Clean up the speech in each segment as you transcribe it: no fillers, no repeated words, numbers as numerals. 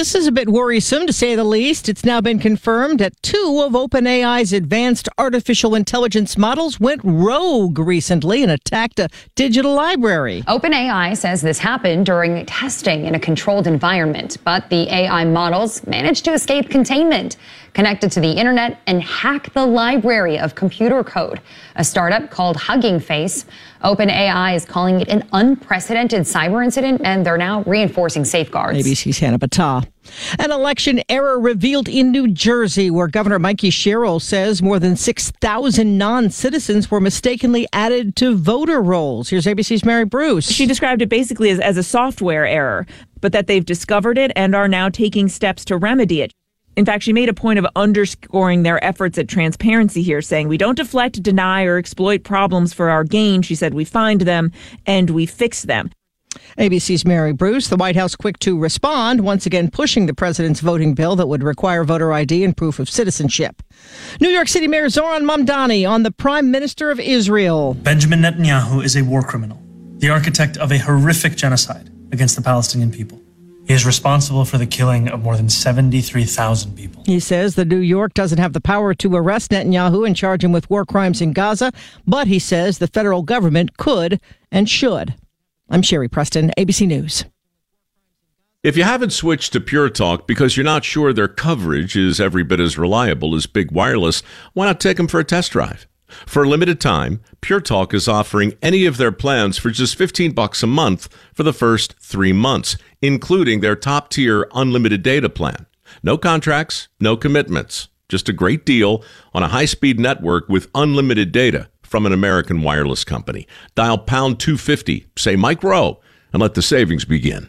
This is a bit worrisome, to say the least. It's now been confirmed that 2 of OpenAI's advanced artificial intelligence models went rogue recently and attacked a digital library. OpenAI says this happened during testing in a controlled environment, but the AI models managed to escape containment, connected to the internet, and hack the library of computer code. A startup called Hugging Face. OpenAI is calling it an unprecedented cyber incident, and they're now reinforcing safeguards. ABC's Hannah Battah. An election error revealed in New Jersey, where Governor Mikey Sherrill says more than 6,000 non-citizens were mistakenly added to voter rolls. Here's ABC's Mary Bruce. She described it basically as a software error, but that they've discovered it and are now taking steps to remedy it. In fact, she made a point of underscoring their efforts at transparency here, saying, "We don't deflect, deny, or exploit problems for our gain." She said, "We find them and we fix them." ABC's Mary Bruce. The White House quick to respond, once again pushing the president's voting bill that would require voter ID and proof of citizenship. New York City Mayor Zoran Mamdani on the Prime Minister of Israel. Benjamin Netanyahu is a war criminal, the architect of a horrific genocide against the Palestinian people. He is responsible for the killing of more than 73,000 people. He says the New York doesn't have the power to arrest Netanyahu and charge him with war crimes in Gaza, but he says the federal government could and should. I'm Sherry Preston, ABC News. If you haven't switched to Pure Talk because you're not sure their coverage is every bit as reliable as Big Wireless, why not take them for a test drive? For a limited time, Pure Talk is offering any of their plans for just $15 a month for the first 3 months, including their top-tier unlimited data plan. No contracts, no commitments. Just a great deal on a high-speed network with unlimited data from an American wireless company. Dial pound 250, say Mike Rowe, and let the savings begin.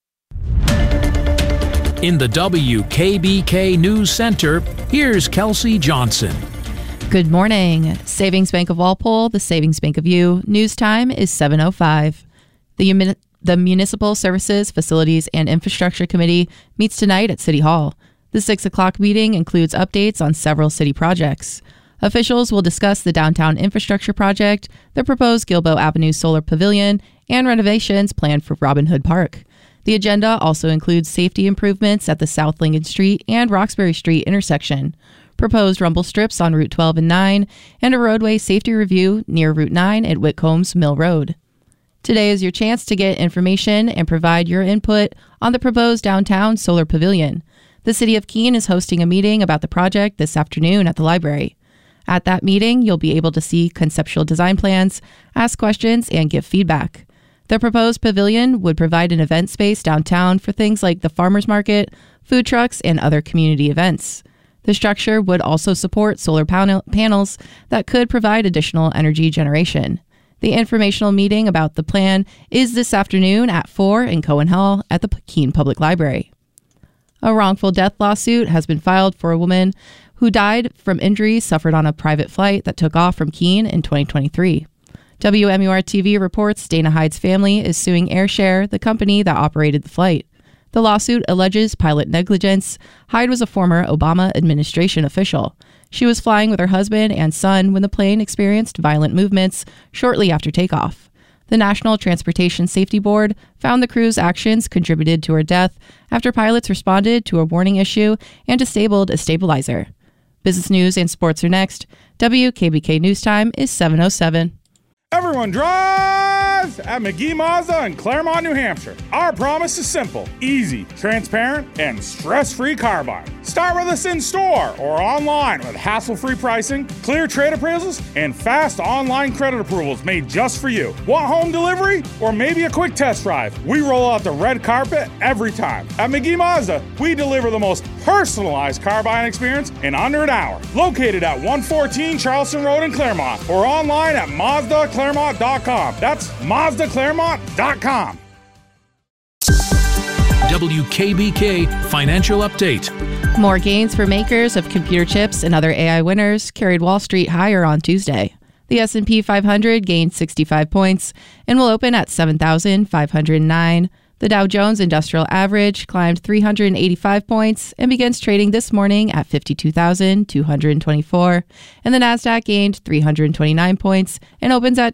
In the WKBK News Center, here's Kelsey Johnson. Good morning. Savings Bank of Walpole, the Savings Bank of You. News time is 7:05. The Municipal Services, Facilities, and Infrastructure Committee meets tonight at City Hall. The 6 o'clock meeting includes updates on several city projects. Officials will discuss the downtown infrastructure project, the proposed Gilboa Avenue Solar Pavilion, and renovations planned for Robin Hood Park. The agenda also includes safety improvements at the South Lincoln Street and Roxbury Street intersection, proposed rumble strips on Route 12 and 9, and a roadway safety review near Route 9 at Whitcomb's Mill Road. Today is your chance to get information and provide your input on the proposed downtown solar pavilion. The City of Keene is hosting a meeting about the project this afternoon at the library. At that meeting, you'll be able to see conceptual design plans, ask questions, and give feedback. The proposed pavilion would provide an event space downtown for things like the farmers market, food trucks, and other community events. The structure would also support solar panels that could provide additional energy generation. The informational meeting about the plan is this afternoon at 4 in Cohen Hall at the Keene Public Library. A wrongful death lawsuit has been filed for a woman who died from injuries suffered on a private flight that took off from Keene in 2023. WMUR-TV reports Dana Hyde's family is suing AirShare, the company that operated the flight. The lawsuit alleges pilot negligence. Hyde was a former Obama administration official. She was flying with her husband and son when the plane experienced violent movements shortly after takeoff. The National Transportation Safety Board found the crew's actions contributed to her death after pilots responded to a warning issue and disabled a stabilizer. Business news and sports are next. WKBK News Time is 7:07. Everyone drives at McGee Mazda in Claremont, New Hampshire. Our promise is simple, easy, transparent, and stress-free car buying. Start with us in store or online with hassle-free pricing, clear trade appraisals, and fast online credit approvals made just for you. Want home delivery or maybe a quick test drive? We roll out the red carpet every time. At McGee Mazda, we deliver the most personalized car buying experience in under an hour. Located at 114 Charleston Road in Claremont or online at MazdaClaremont.com. That's MazdaClaremont.com. WKBK Financial Update. More gains for makers of computer chips and other AI winners carried Wall Street higher on Tuesday. The S&P 500 gained 65 points and will open at 7,509. The Dow Jones Industrial Average climbed 385 points and begins trading this morning at 52,224. And the Nasdaq gained 329 points and opens at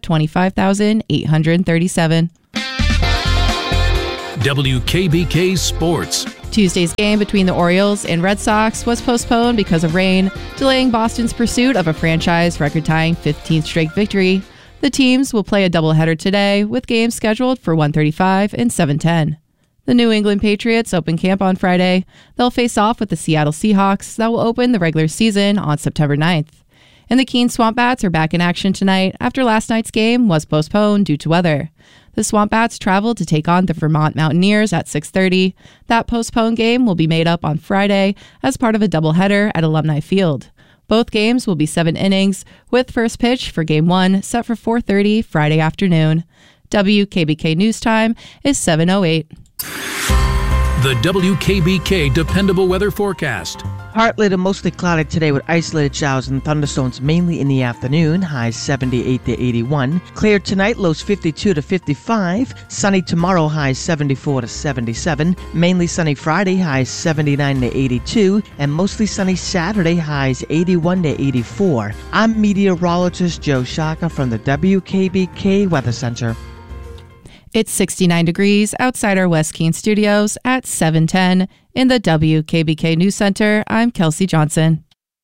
25,837. WKBK Sports. Tuesday's game between the Orioles and Red Sox was postponed because of rain, delaying Boston's pursuit of a franchise record-tying 15th straight victory. The teams will play a doubleheader today, with games scheduled for 1:35 and 7:10. The New England Patriots open camp on Friday. They'll face off with the Seattle Seahawks that will open the regular season on September 9th. And the Keene Swamp Bats are back in action tonight after last night's game was postponed due to weather. The Swamp Bats travel to take on the Vermont Mountaineers at 6:30. That postponed game will be made up on Friday as part of a doubleheader at Alumni Field. Both games will be 7 innings, with first pitch for Game 1 set for 4:30 Friday afternoon. WKBK News Time is 7:08. The WKBK Dependable Weather Forecast. Partly to mostly cloudy today with isolated showers and thunderstorms mainly in the afternoon, highs 78 to 81. Clear tonight, lows 52 to 55. Sunny tomorrow, highs 74 to 77. Mainly sunny Friday, highs 79 to 82. And mostly sunny Saturday, highs 81 to 84. I'm meteorologist Joe Shaka from the WKBK Weather Center. It's 69 degrees outside our West Keene studios at 7:10. In the WKBK News Center, I'm Kelsey Johnson.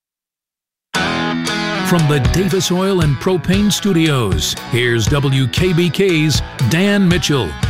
From the Davis Oil and Propane Studios, here's WKBK's Dan Mitchell.